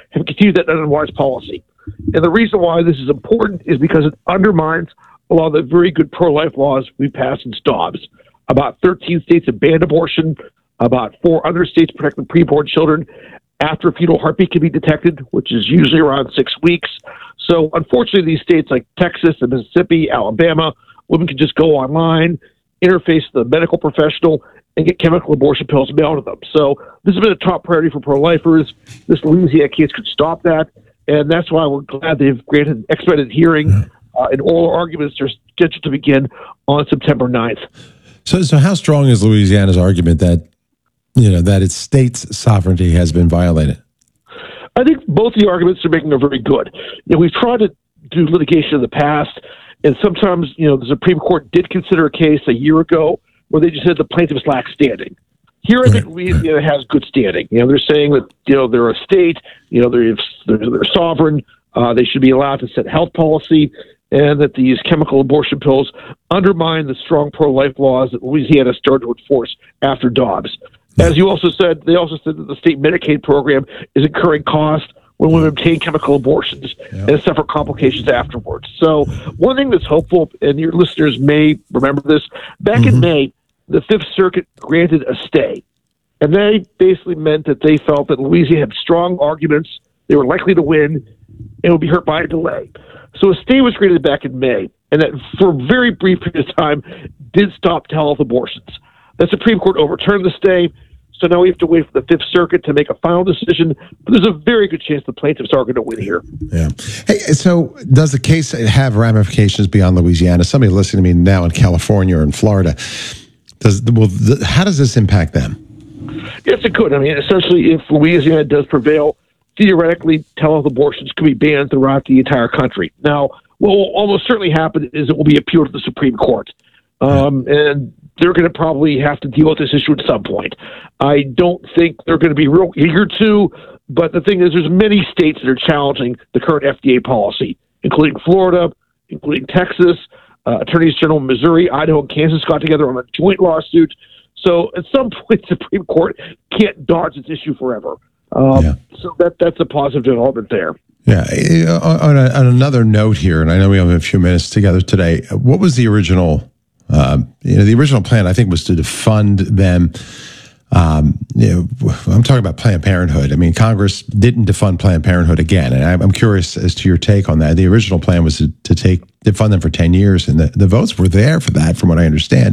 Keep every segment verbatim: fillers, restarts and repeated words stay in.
have continued that unwise policy. And the reason why this is important is because it undermines a lot of the very good pro-life laws we passed in Dobbs. About thirteen states have banned abortion. About four other states protecting preborn children after fetal heartbeat can be detected, which is usually around six weeks. So unfortunately, these states like Texas and Mississippi, Alabama, women can just go online, interface with a medical professional, and get chemical abortion pills mailed to them. So this has been a top priority for pro-lifers. This Louisiana case could stop that, and that's why we're glad they've granted an expedited hearing, uh, and oral arguments are scheduled to begin on September ninth. So, so how strong is Louisiana's argument that, you know, that its state's sovereignty has been violated? I think both the arguments they're making are very good. You know, we've tried to do litigation in the past, and sometimes, you know, the Supreme Court did consider a case a year ago where they just said the plaintiffs lack standing. Here, I think Louisiana has good standing. You know, they're saying that, you know, they're a state, you know, they're, they're, they're sovereign, uh, they should be allowed to set health policy, and that these chemical abortion pills undermine the strong pro-life laws that Louisiana started to enforce after Dobbs. As you also said, they also said that the state Medicaid program is incurring costs when women obtain chemical abortions yeah. and suffer complications afterwards. So one thing that's hopeful, and your listeners may remember this, back mm-hmm. in May, the Fifth Circuit granted a stay. And they basically meant that they felt that Louisiana had strong arguments, they were likely to win, and would be hurt by a delay. So a stay was granted back in May, and that for a very brief period of time did stop telehealth abortions. The Supreme Court overturned the stay, so now we have to wait for the Fifth Circuit to make a final decision. But there's a very good chance the plaintiffs are going to win here. Yeah. Hey, so does the case have ramifications beyond Louisiana? Somebody listening to me now in California or in Florida, does well, the, how does this impact them? Yes, it could. I mean, essentially, if Louisiana does prevail, theoretically, telehealth abortions could be banned throughout the entire country. Now, what will almost certainly happen is it will be appealed to the Supreme Court. Um, and they're going to probably have to deal with this issue at some point. I don't think they're going to be real eager to, but the thing is there's many states that are challenging the current F D A policy, including Florida, including Texas, uh, attorneys general in Missouri, Idaho, and Kansas got together on a joint lawsuit. So at some point, the Supreme Court can't dodge this issue forever. Um, yeah. So that that's a positive development there. Yeah. On, a, on another note here, and I know we have a few minutes together today, what was the original Um, you know, the original plan, I think, was to defund them. Um, you know, I'm talking about Planned Parenthood. I mean, Congress didn't defund Planned Parenthood again, and I'm curious as to your take on that. The original plan was to, to take defund them for ten years, and the, the votes were there for that, from what I understand.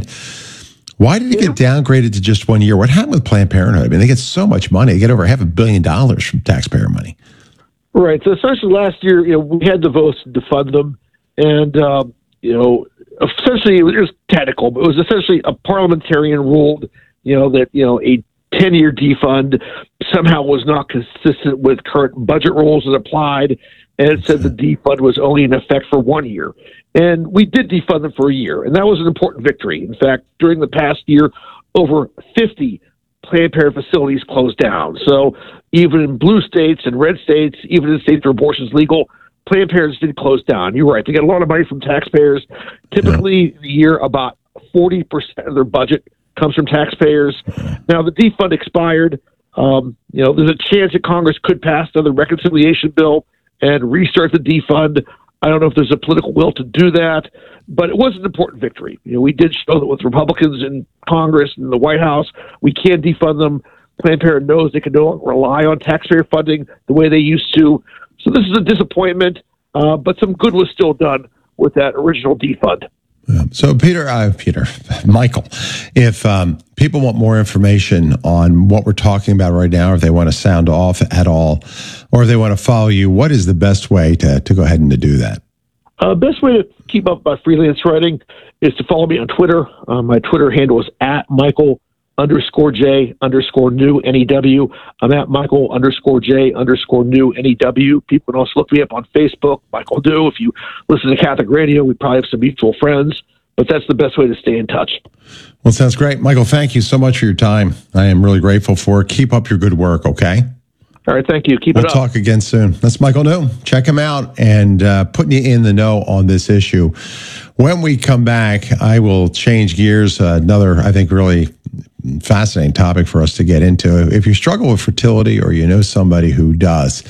Why did it get downgraded to just one year? What happened with Planned Parenthood? I mean, they get so much money; they get over half a billion dollars from taxpayer money. Right. So, essentially, last year, you know, we had the votes to defund them, and um, you know. Essentially, it was technical, but it was essentially a parliamentarian ruled, you know, that, you know, a ten-year defund somehow was not consistent with current budget rules as applied, and it said the defund was only in effect for one year. And we did defund them for a year, and that was an important victory. In fact, during the past year, over fifty Planned Parenthood facilities closed down. So even in blue states and red states, even in states where abortion is legal, Planned Parenthood did close down. You're right. They get a lot of money from taxpayers. Typically, yeah. a year, about forty percent of their budget comes from taxpayers. Now, the defund expired. Um, you know, there's a chance that Congress could pass another reconciliation bill and restart the defund. I don't know if there's a political will to do that, but it was an important victory. You know, we did show that with Republicans in Congress and the White House, we can defund them. Planned Parenthood knows they can no longer rely on taxpayer funding the way they used to. So this is a disappointment, uh, but some good was still done with that original defund. Yeah. So, Peter, uh, Peter, Michael, if um, people want more information on what we're talking about right now, if they want to sound off at all, or if they want to follow you, what is the best way to, to go ahead and to do that? Uh, best way to keep up my freelance writing is to follow me on Twitter. Uh, my Twitter handle is at Michael underscore J underscore new N E W. I'm at Michael underscore J underscore new N E W. People can also look me up on Facebook, Michael New. If you listen to Catholic Radio, we probably have some mutual friends, but that's the best way to stay in touch. Well, sounds great. Michael, thank you so much for your time. I am really grateful for it. Keep up your good work, okay? All right, thank you. Keep we'll it up. We'll talk again soon. That's Michael New. Check him out and uh, putting you in the know on this issue. When we come back, I will change gears. Uh, another, I think, really fascinating topic for us to get into. If you struggle with fertility or you know somebody who does,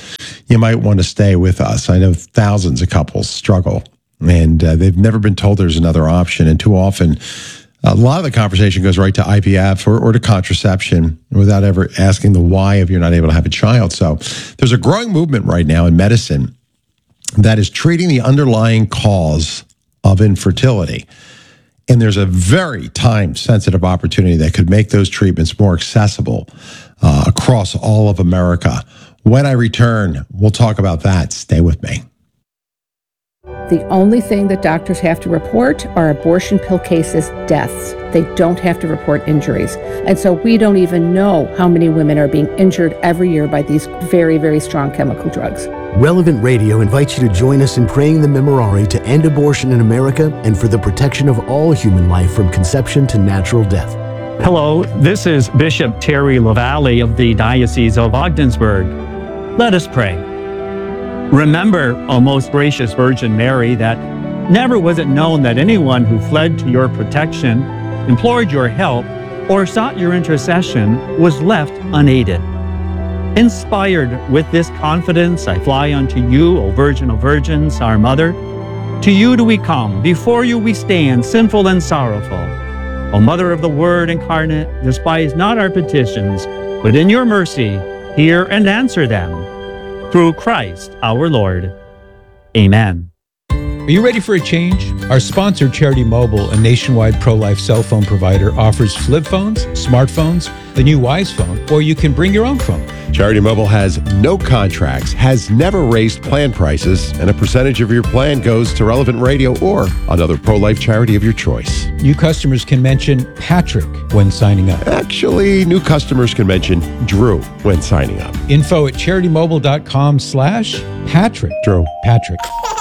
you might want to stay with us. I know thousands of couples struggle, and uh, they've never been told there's another option. And too often, a lot of the conversation goes right to I V F or, or to contraception without ever asking the why if you're not able to have a child. So there's a growing movement right now in medicine that is treating the underlying cause of infertility. And there's a very time-sensitive opportunity that could make those treatments more accessible uh, across all of America. When I return, we'll talk about that. Stay with me. The only thing that doctors have to report are abortion pill cases, deaths. They don't have to report injuries. And so we don't even know how many women are being injured every year by these very, very strong chemical drugs. Relevant Radio invites you to join us in praying the Memorare to end abortion in America and for the protection of all human life from conception to natural death. Hello, this is Bishop Terry LaValle of the Diocese of Ogdensburg. Let us pray. Remember, O most gracious Virgin Mary, that never was it known that anyone who fled to your protection, implored your help, or sought your intercession was left unaided. Inspired with this confidence, I fly unto you, O Virgin of Virgins, our Mother. To you do we come, before you we stand, sinful and sorrowful. O Mother of the Word incarnate, despise not our petitions, but in your mercy hear and answer them. Through Christ our Lord. Amen. Are you ready for a change? Our sponsor, Charity Mobile, a nationwide pro-life cell phone provider, offers flip phones, smartphones, the new Wise phone, or you can bring your own phone. Charity Mobile has no contracts, has never raised plan prices, and a percentage of your plan goes to Relevant Radio or another pro-life charity of your choice. New customers can mention Patrick when signing up. Actually, new customers can mention Drew when signing up. Info at CharityMobile.com slash Patrick. Drew. Patrick.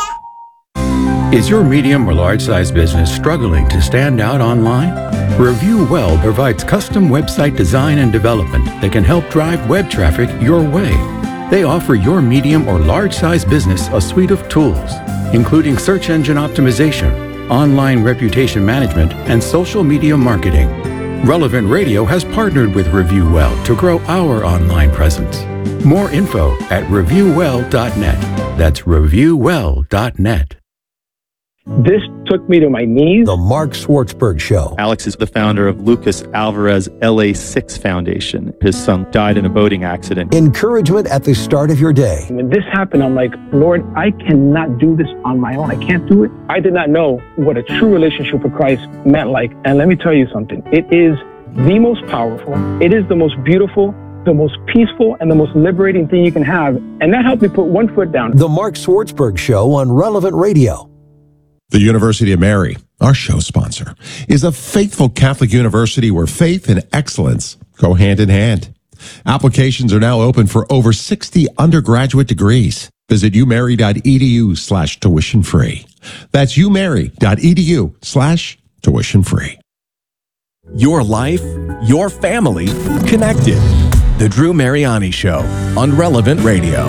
Is your medium or large-size business struggling to stand out online? Review Well provides custom website design and development that can help drive web traffic your way. They offer your medium or large-size business a suite of tools, including search engine optimization, online reputation management, and social media marketing. Relevant Radio has partnered with Review Well to grow our online presence. More info at review well dot net. That's review well dot net. This took me to my knees. The Mark Schwartzberg Show. Alex is the founder of Lucas Alvarez L A six Foundation. His son died in a boating accident. Encouragement at the start of your day. When this happened, I'm like, Lord, I cannot do this on my own. I can't do it. I did not know what a true relationship with Christ meant like. And let me tell you something. It is the most powerful. It is the most beautiful, the most peaceful, and the most liberating thing you can have. And that helped me put one foot down. The Mark Schwartzberg Show on Relevant Radio. The University of Mary, our show sponsor, is a faithful Catholic university where faith and excellence go hand in hand. Applications are now open for over sixty undergraduate degrees. Visit umary.edu slash tuition free. That's umary.edu slash tuition free. Your life, your family, connected. The Drew Mariani Show on Relevant Radio.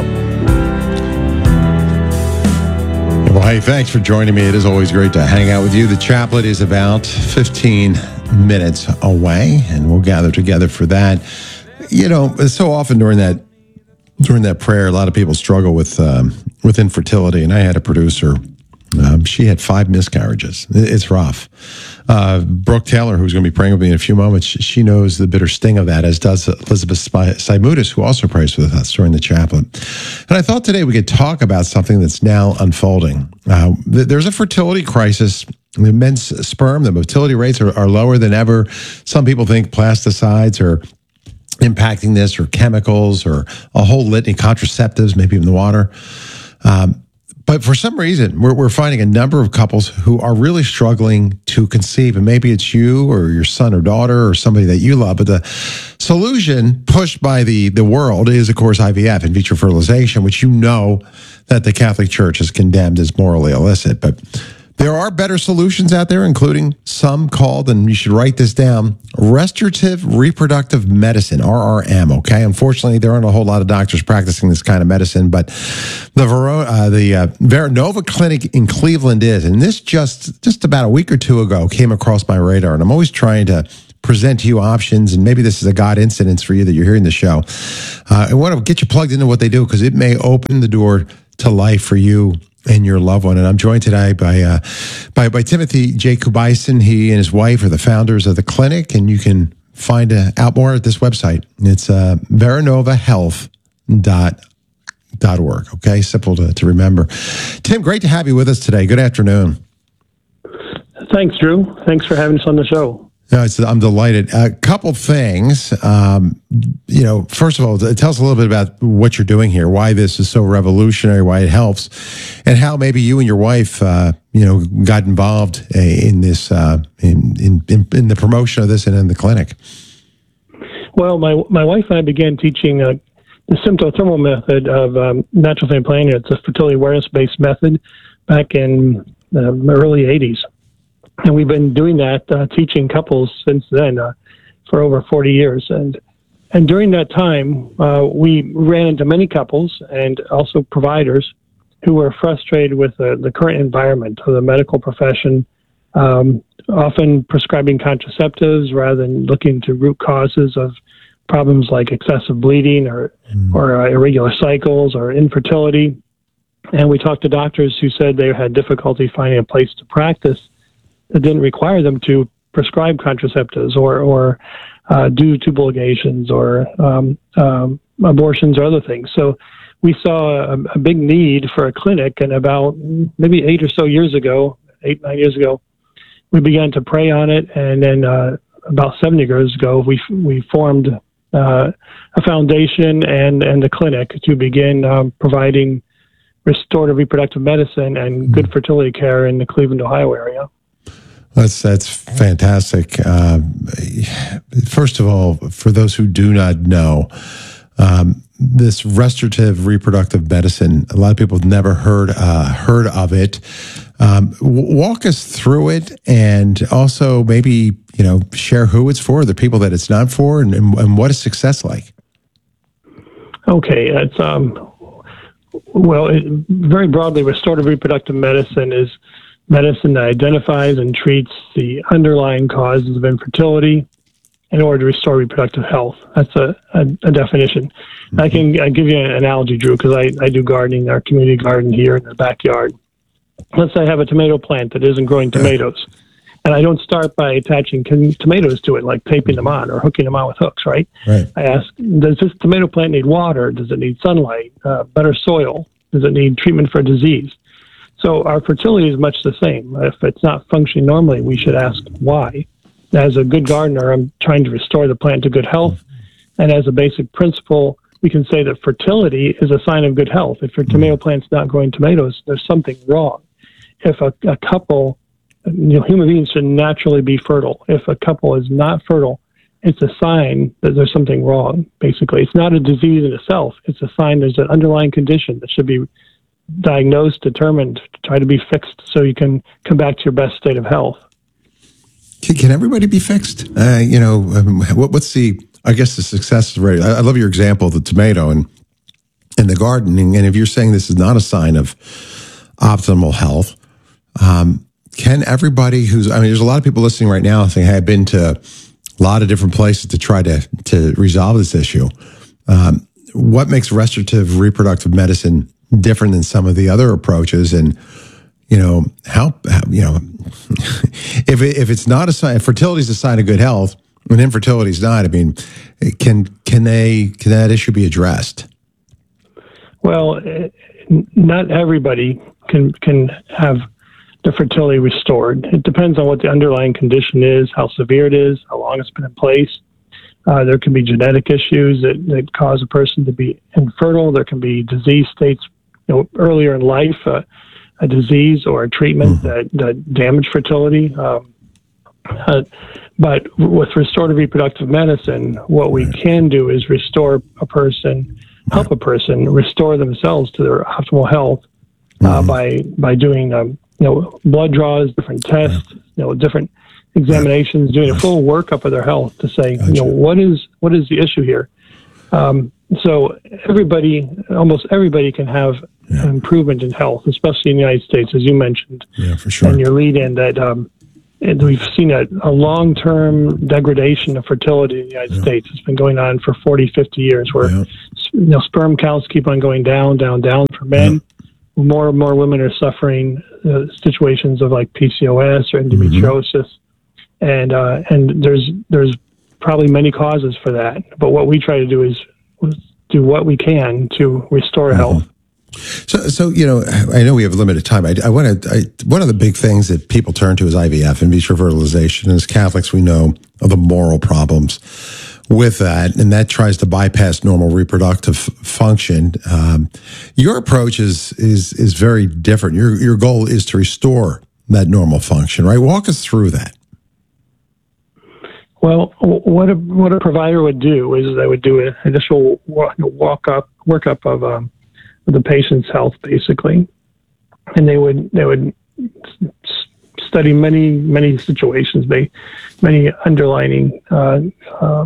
Well, hey, thanks for joining me. It is always great to hang out with you. The chaplet is about fifteen minutes away, and we'll gather together for that. You know, so often during that during that prayer, a lot of people struggle with um, with infertility, and I had a producer. Um, she had five miscarriages. It's rough. Uh, Brooke Taylor, who's going to be praying with me in a few moments, she knows the bitter sting of that, as does Elizabeth Saimutis, who also prays with us during the chaplet. And I thought today we could talk about something that's now unfolding. Uh, th- there's a fertility crisis. The men's sperm, the motility rates are, are lower than ever. Some people think plasticides are impacting this, or chemicals, or a whole litany, contraceptives, maybe even the water. Um, But for some reason, we're, we're finding a number of couples who are really struggling to conceive. And maybe it's you or your son or daughter or somebody that you love. But the solution pushed by the, the world is, of course, I V F, in vitro fertilization, which you know that the Catholic Church has condemned as morally illicit. But there are better solutions out there, including some called, and you should write this down, restorative reproductive medicine, R R M, okay? Unfortunately, there aren't a whole lot of doctors practicing this kind of medicine, but the Vero, uh, the uh, Veranova Clinic in Cleveland is, and this just, just about a week or two ago came across my radar, and I'm always trying to present to you options, and maybe this is a God incidence for you that you're hearing the show. Uh, I want to get you plugged into what they do because it may open the door to life for you and your loved one. And I'm joined today by uh, by, by Timothy J. Kubaisen. He and his wife are the founders of the clinic, and you can find uh, out more at this website. It's uh, veranova health dot org. Okay, simple to, to remember. Tim, great to have you with us today. Good afternoon. Thanks, Drew. Thanks for having us on the show. No, it's, I'm delighted. A couple things. Um, you know, first of all, tell us a little bit about what you're doing here, why this is so revolutionary, why it helps, and how maybe you and your wife, uh, you know, got involved in this, uh, in, in, in the promotion of this and in the clinic. Well, my my wife and I began teaching uh, the symptothermal method of um, natural family planning. It's a fertility awareness-based method back in the early eighties. And we've been doing that, uh, teaching couples since then uh, for over forty years. And and during that time, uh, we ran into many couples and also providers who were frustrated with uh, the current environment of the medical profession, um, often prescribing contraceptives rather than looking to root causes of problems like excessive bleeding or, mm. or uh, irregular cycles or infertility. And we talked to doctors who said they had difficulty finding a place to practice that didn't require them to prescribe contraceptives or or uh, do tubal ligations or um, um, abortions or other things. So we saw a, a big need for a clinic, and about maybe eight or so years ago, eight, nine years ago, we began to pray on it, and then uh, about seven years ago, we we formed uh, a foundation and, and a clinic to begin um, providing restorative reproductive medicine and good fertility care in the Cleveland, Ohio area. That's that's fantastic. Uh, first of all, for those who do not know, um, this restorative reproductive medicine, a lot of people have never heard uh, heard of it. Um, walk us through it, and also maybe you know share who it's for, the people that it's not for, and, and, and what is success like. Okay, it's um, well, it, very broadly, restorative reproductive medicine is medicine that identifies and treats the underlying causes of infertility in order to restore reproductive health. That's a, a, a definition. Mm-hmm. I can I give you an analogy, Drew, because I, I do gardening in our community garden here in the backyard. Let's say I have a tomato plant that isn't growing tomatoes, and I don't start by attaching com- tomatoes to it, like taping them on or hooking them on with hooks, right? Right. I ask, does this tomato plant need water? Does it need sunlight, uh, better soil? Does it need treatment for disease? So our fertility is much the same. If it's not functioning normally, we should ask why. As a good gardener, I'm trying to restore the plant to good health. And as a basic principle, we can say that fertility is a sign of good health. If your tomato plant's not growing tomatoes, there's something wrong. If a, a couple, you know, human beings should naturally be fertile. If a couple is not fertile, it's a sign that there's something wrong, basically. It's not a disease in itself. It's a sign there's an underlying condition that should be diagnosed, determined, to try to be fixed so you can come back to your best state of health. Can, can everybody be fixed? Uh, you know, um, what, what's the, I guess, the success rate? I, I love your example of the tomato and, and the gardening. And if you're saying this is not a sign of optimal health, um, can everybody who's, I mean, there's a lot of people listening right now saying, hey, I've been to a lot of different places to try to, to resolve this issue. Um, what makes restorative reproductive medicine different than some of the other approaches? And, you know, how, how you know, if it, if it's not a sign, if fertility is a sign of good health and infertility is not, I mean, can, can they, can that issue be addressed? Well, not everybody can, can have the fertility restored. It depends on what the underlying condition is, how severe it is, how long it's been in place. Uh, there can be genetic issues that, that cause a person to be infertile. There can be disease states, you know, earlier in life, uh, a disease or a treatment mm-hmm. that, that damage fertility. Um, uh, but with restorative reproductive medicine, what we can do is restore a person, help a person restore themselves to their optimal health uh, mm-hmm. by by doing um, you know blood draws, different tests, you know different examinations, doing a full workup of their health to say, gotcha. you know, what is what is the issue here? Um, so everybody, almost everybody can have yeah. an improvement in health, especially in the United States, as you mentioned. Yeah, for sure. And your lead in that um, and we've seen a, a long-term degradation of fertility in the United yeah. States. It's been going on for forty, fifty years where yeah. you know, sperm counts keep on going down, down, down for men. Yeah. More and more women are suffering uh, situations of like P C O S or endometriosis. Mm-hmm. And uh, and there's there's probably many causes for that. But what we try to do is do what we can to restore mm-hmm. health. So, so you know, I know we have limited time. I, I want to. One of the big things that people turn to is I V F, in vitro fertilization. And as Catholics, we know of the moral problems with that, and that tries to bypass normal reproductive function. Um, your approach is is is very different. Your your goal is to restore that normal function, right? Walk us through that. Well, what a what a provider would do is they would do an initial walk up workup of um, the patient's health, basically, and they would they would study many many situations, many underlining uh, uh,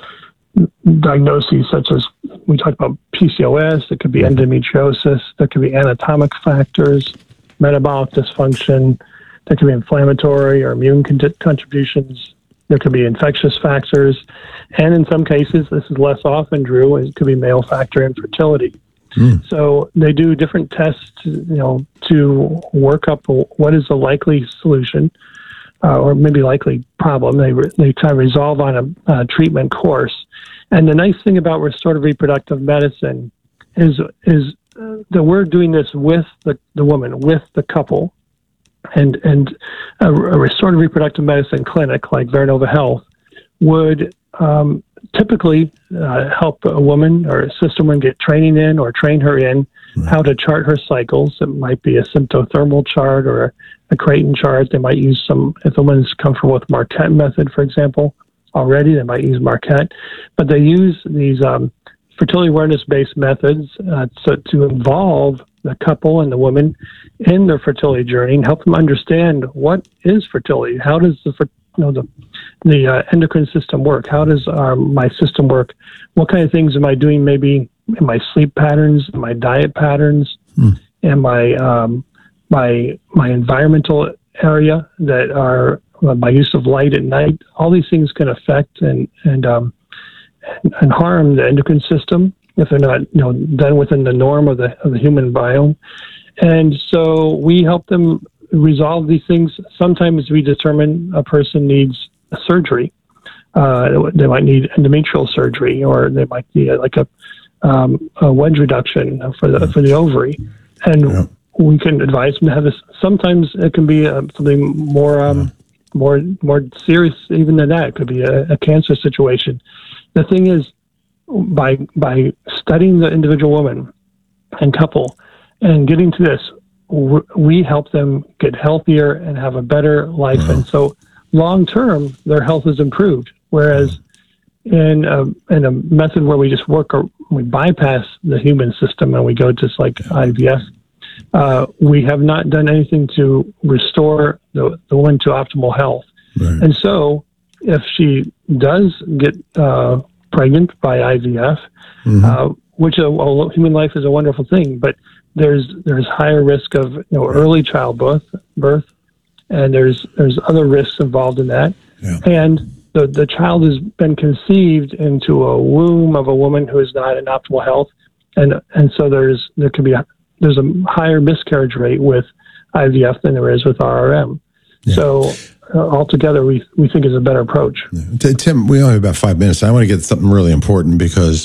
diagnoses, such as we talked about P C O S. It could be endometriosis. There could be anatomic factors, metabolic dysfunction. There could be inflammatory or immune con- contributions. There could be infectious factors, and in some cases, this is less often, Drew, it could be male factor infertility. Mm. So they do different tests, you know, to work up what is a likely solution, uh, or maybe likely problem. They re- they try to resolve on a, a treatment course. And the nice thing about restorative reproductive medicine is is uh, that we're doing this with the, the woman, with the couple. And and a, a restorative reproductive medicine clinic like Veranova Health would um, typically uh, help a woman or a sister woman get training in or train her in right. how to chart her cycles. It might be a symptothermal chart or a, a Creighton chart. They might use some, if the woman's comfortable with Marquette method, for example, already, they might use Marquette. But they use these um, fertility awareness-based methods uh, so to involve the couple and the woman in their fertility journey and help them understand what is fertility. How does the you know the the uh, endocrine system work? How does um, my system work? What kind of things am I doing? Maybe in my sleep patterns, my diet patterns, mm. and my um, my my environmental area that are uh, my use of light at night. All these things can affect and and um, and, and harm the endocrine system if they're not, you know, done within the norm of the of the human biome. And so we help them resolve these things. Sometimes we determine a person needs a surgery. Uh, they might need endometrial surgery, or they might need a, like a, um, a wedge reduction for the for the ovary, and yeah. we can advise them to have this. Sometimes it can be uh, something more um, yeah. more more serious even than that. It could be a, a cancer situation. The thing is, by by studying the individual woman and couple and getting to this, we help them get healthier and have a better life. Mm-hmm. And so long term, their health is improved. Whereas in a, in a method where we just work or we bypass the human system and we go just like I V F, uh, we have not done anything to restore the, the woman to optimal health. Right. And so if she does get uh, pregnant by I V F, mm-hmm. uh, which a, a human life is a wonderful thing, but there's there's higher risk of you know early childbirth, birth, and there's there's other risks involved in that. Yeah. And the the child has been conceived into a womb of a woman who is not in optimal health, and and so there's there could be a, there's a higher miscarriage rate with I V F than there is with R R M. Yeah. So uh, altogether, we we think is a better approach. Yeah. Tim, we only have about five minutes. I want to get something really important because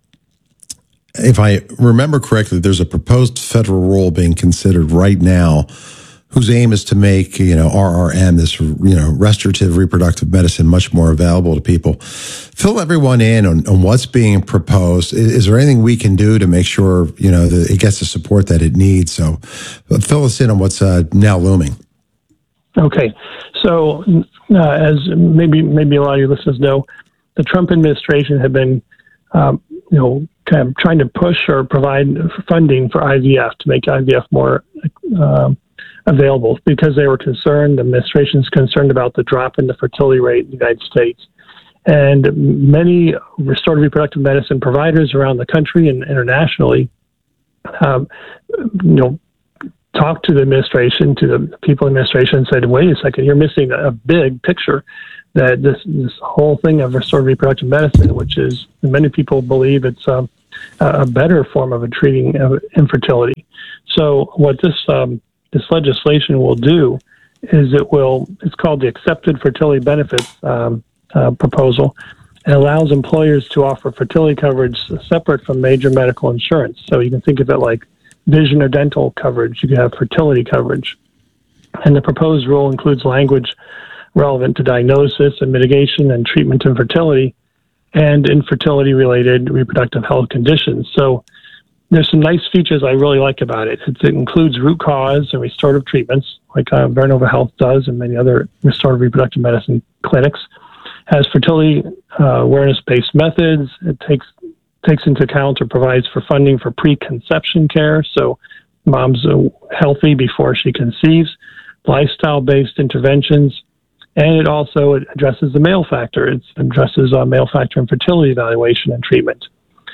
if I remember correctly, there's a proposed federal rule being considered right now whose aim is to make, you know, R R M, this, you know, restorative reproductive medicine, much more available to people. Fill everyone in on, on what's being proposed. Is, is there anything we can do to make sure, you know, that it gets the support that it needs? So fill us in on what's uh, now looming. Okay. So uh, as maybe maybe a lot of your listeners know, the Trump administration had been, um, you know, kind of trying to push or provide funding for I V F to make I V F more uh, available because they were concerned, the administration's concerned about the drop in the fertility rate in the United States. And many restorative reproductive medicine providers around the country and internationally, um, you know, talked to the administration, to the people in the administration, and said, wait a second, you're missing a big picture, that this this whole thing of restorative reproductive medicine, which is, many people believe it's um, a better form of a treating of infertility. So what this um, this legislation will do is it will, it's called the Accepted Fertility Benefits um, uh, proposal. It allows employers to offer fertility coverage separate from major medical insurance. So you can think of it like vision or dental coverage. You can have fertility coverage. And the proposed rule includes language relevant to diagnosis and mitigation and treatment of infertility and infertility-related reproductive health conditions. So there's some nice features I really like about it. It includes root cause and restorative treatments, like uh, Vernova Health does and many other restorative reproductive medicine clinics. Has fertility uh, awareness-based methods. It takes takes into account or provides for funding for preconception care, so mom's uh, healthy before she conceives, lifestyle-based interventions, and it also addresses the male factor. It addresses uh, male factor infertility evaluation and treatment.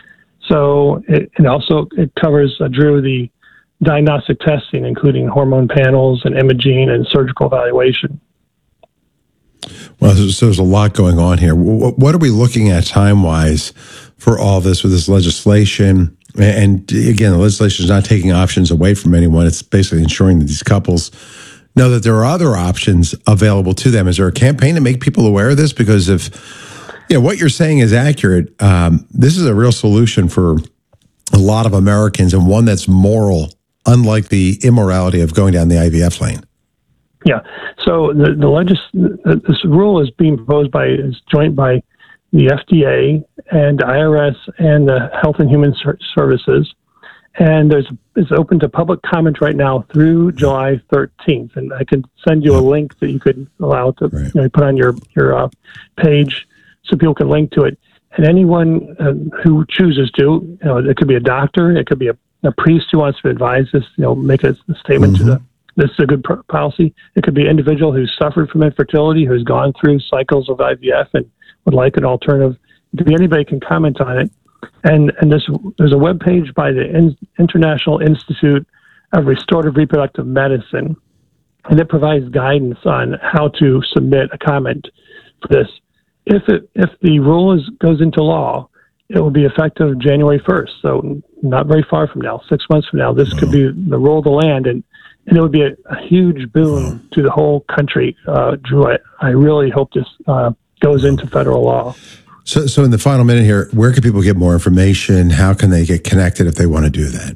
So it, it also it covers, uh, Drew, the diagnostic testing, including hormone panels and imaging and surgical evaluation. Well, so there's a lot going on here. What are we looking at time-wise for all this with this legislation? And again, the legislation is not taking options away from anyone. It's basically ensuring that these couples know that there are other options available to them. Is there a campaign to make people aware of this? Because if you know, what you're saying is accurate, um, this is a real solution for a lot of Americans, and one that's moral, unlike the immorality of going down the I V F lane. Yeah. So the, the legis- this rule is being proposed by, is joint by the F D A and I R S and the Health and Human Services. And there's, it's open to public comment right now through July thirteenth. And I can send you a link that you could allow to right. you know, put on your, your uh, page so people can link to it. And anyone uh, who chooses to, you know, it could be a doctor, it could be a, a priest who wants to advise this, you know, make a, a statement mm-hmm. to the this is a good pr- policy. It could be an individual who's suffered from infertility, who's gone through cycles of I V F and would like an alternative. It could be anybody can comment on it. And and this, there's a webpage by the In- International Institute of Restorative Reproductive Medicine, and it provides guidance on how to submit a comment for this. If it if the rule is goes into law, it will be effective January first, so not very far from now, six months from now. This could be the rule of the land, and And it would be a, a huge boon to the whole country. Uh, Drew, I, I really hope this uh, goes into federal law. So, so in the final minute here, where can people get more information? How can they get connected if they want to do that?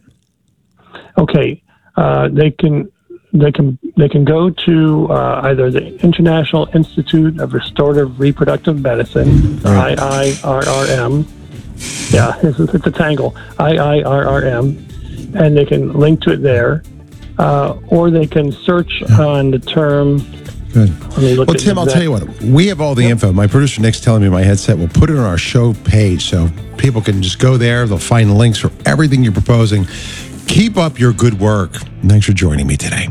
Okay, uh, they can they can they can go to uh, either the International Institute of Restorative Reproductive Medicine, right. I I R R M. Yeah, it's, it's a tangle. I I R R M, and they can link to it there. Uh, or they can search on the term. Good. Well, Tim, I'll tell you what. We have all the yep. info. My producer Nick's telling me my headset. We'll put it on our show page so people can just go there. They'll find links for everything you're proposing. Keep up your good work. Thanks for joining me today.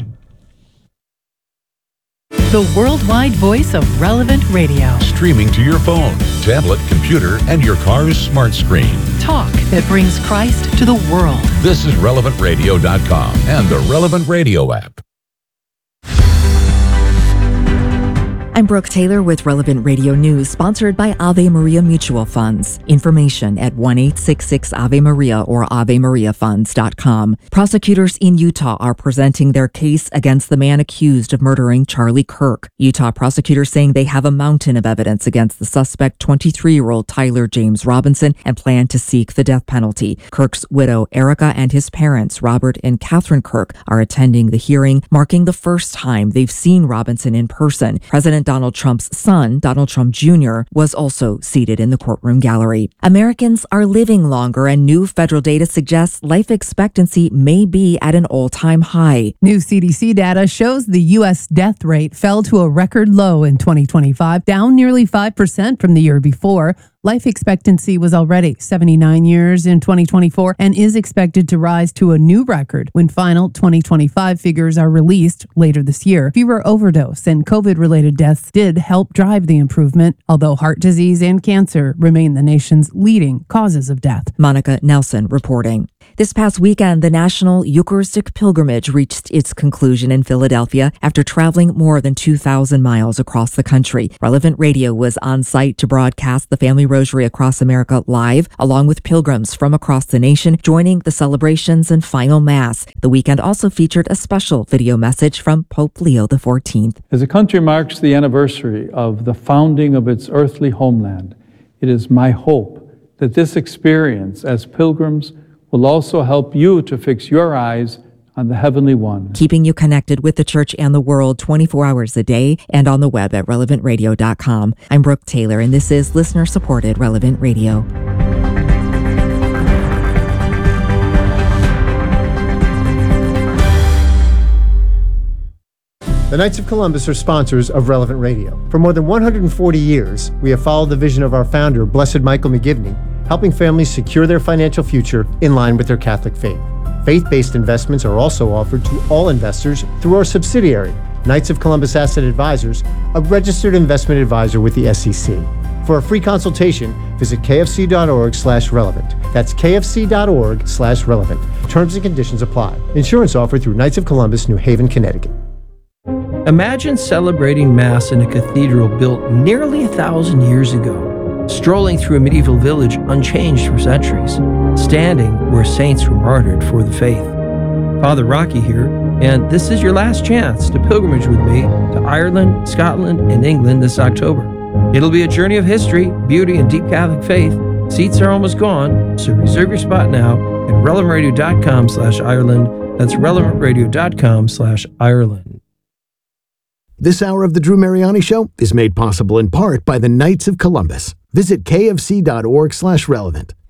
The worldwide voice of Relevant Radio. Streaming to your phone, tablet, computer, and your car's smart screen. Talk that brings Christ to the world. This is relevant radio dot com and the Relevant Radio app. I'm Brooke Taylor with Relevant Radio News, sponsored by Ave Maria Mutual Funds. Information at one eight six six Ave Maria or ave maria funds dot com. Prosecutors in Utah are presenting their case against the man accused of murdering Charlie Kirk. Utah prosecutors saying they have a mountain of evidence against the suspect, twenty-three-year-old Tyler James Robinson, and plan to seek the death penalty. Kirk's widow, Erica, and his parents, Robert and Catherine Kirk, are attending the hearing, marking the first time they've seen Robinson in person. President Donald Trump's son, Donald Trump Junior, was also seated in the courtroom gallery. Americans are living longer, and new federal data suggests life expectancy may be at an all-time high. New C D C data shows the U S death rate fell to a record low in twenty twenty-five, down nearly five percent from the year before. Life expectancy was already seventy-nine years in twenty twenty-four and is expected to rise to a new record when final twenty twenty-five figures are released later this year. Fewer overdose and COVID-related deaths did help drive the improvement, although heart disease and cancer remain the nation's leading causes of death. Monica Nelson reporting. This past weekend, the National Eucharistic Pilgrimage reached its conclusion in Philadelphia after traveling more than two thousand miles across the country. Relevant Radio was on site to broadcast the Family Rosary Across America live, along with pilgrims from across the nation joining the celebrations and final Mass. The weekend also featured a special video message from Pope Leo the fourteenth. As the country marks the anniversary of the founding of its earthly homeland, it is my hope that this experience as pilgrims will also help you to fix your eyes on the Heavenly One. Keeping you connected with the church and the world twenty-four hours a day and on the web at relevant radio dot com. I'm Brooke Taylor, and this is listener-supported Relevant Radio. The Knights of Columbus are sponsors of Relevant Radio. For more than one hundred forty years, we have followed the vision of our founder, Blessed Michael McGivney, helping families secure their financial future in line with their Catholic faith. Faith-based investments are also offered to all investors through our subsidiary, Knights of Columbus Asset Advisors, a registered investment advisor with the S E C. For a free consultation, visit kfc.org slash relevant. That's kfc.org slash relevant. Terms and conditions apply. Insurance offered through Knights of Columbus, New Haven, Connecticut. Imagine celebrating Mass in a cathedral built nearly a thousand years ago, strolling through a medieval village unchanged for centuries, standing where saints were martyred for the faith. Father Rocky here, and this is your last chance to pilgrimage with me to Ireland, Scotland, and England this October. It'll be a journey of history, beauty, and deep Catholic faith. Seats are almost gone, so reserve your spot now at relevant radio dot com slash Ireland. That's relevant radio dot com slash Ireland. This hour of the Drew Mariani Show is made possible in part by the Knights of Columbus. Visit kfc.org slash relevant.